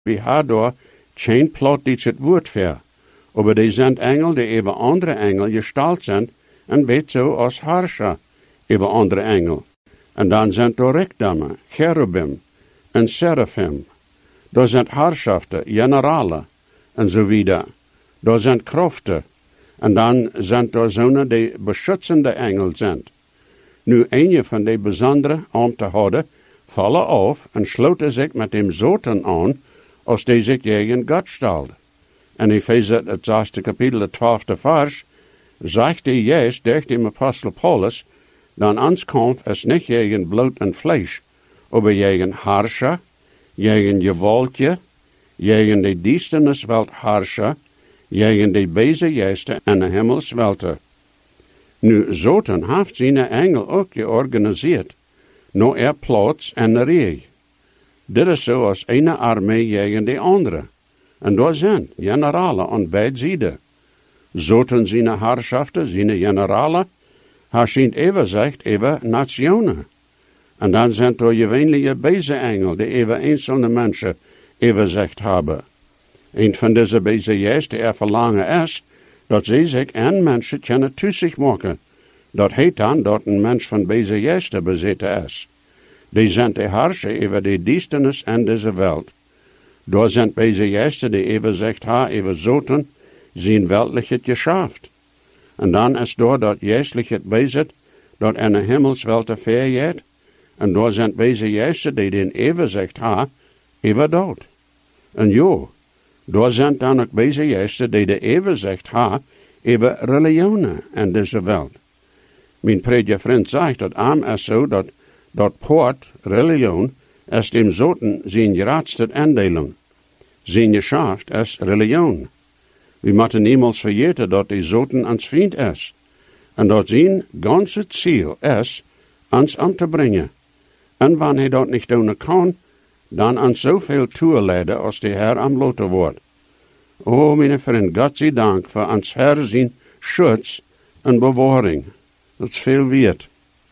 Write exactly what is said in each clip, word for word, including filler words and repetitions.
wie had daar geen plot iets het woord voor. Aber die zijn engel die über andere engel gestalt zijn en weet zo als harscher über andere engel. En dan zijn er rekdammen, cherubim en seraphim. Daar zijn haarschaften, generalen en zo wieder. Daar zijn kroften. En dan zijn er zonen die beschützende engel zijn. Nu een van die bijzondere om te houden, vallen af en sloten zich met dem zoten aan, als die zich tegen God stelden. En Epheser, het zesde kapitel, het twaalfde vers, zegt hij juist durch dem Apostel Paulus, dan ons kampf is niet tegen bloed en vlees, aber tegen harscher, tegen gewaltje, tegen de duisterniswelt harscher, tegen de beze geesten en de hemelswelten. Nu, zoten heeft zijn engel ook georganiseerd, nou er plaats en rij. Dit is zoals een armee tegen de andere. En daar zijn generalen aan beide zijden. Zoten zijn haarschaften, zijn generalen, hij schijnt evenzicht over nationen. En dan zijn er gewöhnliche beze engel, die over einzelne mensen evenzicht hebben. Een van deze beze geesten er verlangen is, dat zij zich een mensen kunnen toe zich maken. Dat heet dan dat een mens van beze geesten bezeten is. Die zijn de harscher over de duisternis en deze wereld. Daar zijn beze geesten die evenzicht hebben over zoten, zijn weltliche geschaft. En dan is door dat geestliche bezit, dat in de hemelswelte vergeet. En daar zijn beze geesten die den evenzicht hebben over dood. En jo, daar zijn dan ook beze geesten die de evenzicht hebben over religionen in deze wereld. Mijn prediger vriend zegt dat arm is zo dat dat poort, religion, is dem zoten zijn geraadste indeling. Zijn geschaft is religion. We moeten niemals vergeten dat die zoten ons vriend is. En dat zijn ganze ziel is, ons om te brengen. En wanneer hij dat niet doen kan, dan ons zoveel toeleiden als de Heer am loten wordt. O, mijn vriend, God zij dank voor ons Heer zijn schutz en bewaring. Dat is veel waard.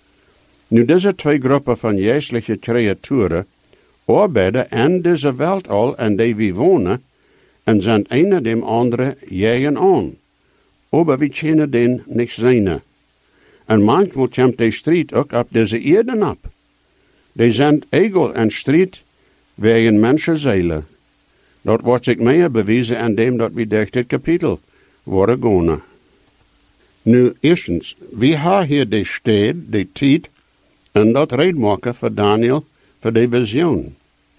Nu, deze twee groepen van geestelijke creaturen arbeiden in deze wereld al en die we wonen, en zijn een dem andere jegen aan. Aber we kennen den niet zijn. En manchmal komt de strijd ook op deze aarde op. Die zijn egel en strijd wegen mensenzielen. Dat wordt zich meer bewezen in dem dat we durch dit kapitel worden gaan. Nu, eerstens, we hebben hier de stad, de tijd, en dat redmaken voor Daniel, voor de visioen.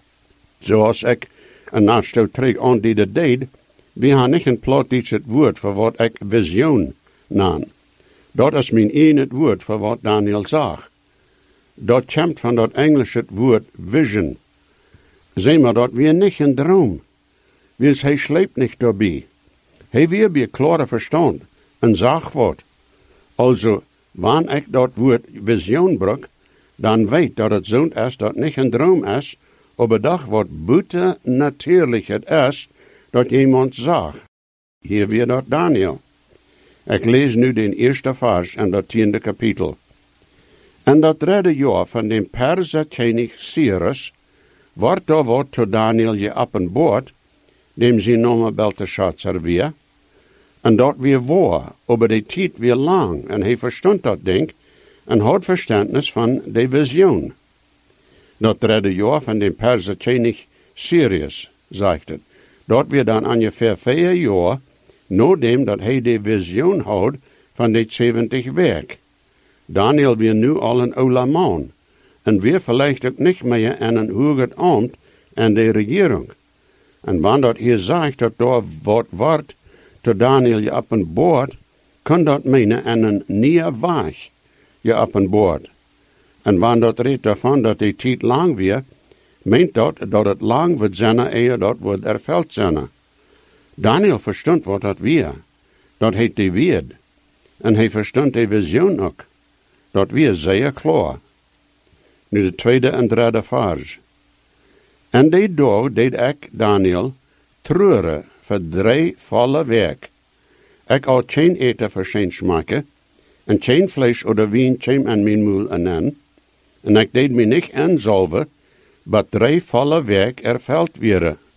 Zoals ik een naast terug aan die dat deed, we hebben niet een plot iets het woord voor wat ik visioen naam. Dat is mijn ene het woord voor wat Daniel zag. Dat komt van dat Engelse woord vision. Zeg maar dat weer niet een droom. Want hij sleept niet daarbij. Hij weer bij klare verstand en zag wat. Also, wanneer ik dat woord visioen bruk, dan weet dat het zo'n is dat niet een droom is, aber doch wat buiten natuurlijk het is dat iemand zag. Hier weer dat Daniel. Ik lees nu den eerste vers in dat tiende kapitel. En dat derde jaar van den Perser koning Cyrus wordt daar wat tot Daniel geopenbaard, dem zijn naam Belteshazzar weer, en dat weer waar, aber de tijd weer lang, en hij verstond dat ding, en had verstandnis van de visioen. Dat derde jaar van den Perser koning Cyrus, zegt het. Dat weer dan ongeveer vier jaar, nadat dat hij de visioen had van de zeventig werk. Daniel weer nu al een oude man, en weer vielleicht ook niet meer in een hoger ambt in de regering. En wanneer dat hier zegt dat daar wat wordt te Daniel je op een boord, kan dat menen in een nieuwe weg je op een boord. En wanneer dat redt daarvan dat die tijd lang weer, meent dat dat het lang wordt zijn eer dat wordt erveld zijn. Daniel verstond wat dat weer. Dat heet de weerd. En hij verstond de visioen ook. Dat weer zeer klaar. Nu de tweede en derde vers. En die dag deed ik, Daniel, treuren voor drie volle werk. Ik had geen eten voor zijn smaken, en geen vlees of wien kwam in mijn moel aan. En ik deed me niet inzalven, maar drie volle werk erveld werden